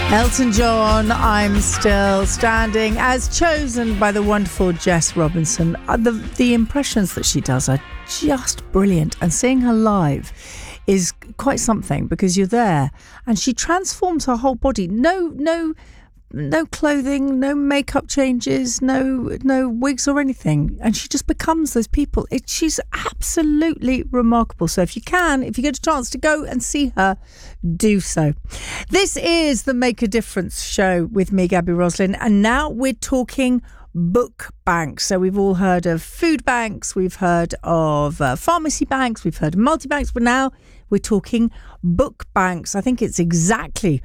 Elton John, I'm Still Standing, as chosen by the wonderful Jess Robinson. The impressions that she does are just brilliant, and seeing her live is quite something, because you're there and she transforms her whole body. No clothing, no makeup changes, no wigs or anything, and she just becomes those people. She's absolutely remarkable. So if you get a chance to go and see her, do so. This is the Make a Difference show with me, Gabby Roslin, and now we're talking book banks. So we've all heard of food banks, we've heard of pharmacy banks, we've heard of multi-banks, but now we're talking book banks. I think it's exactly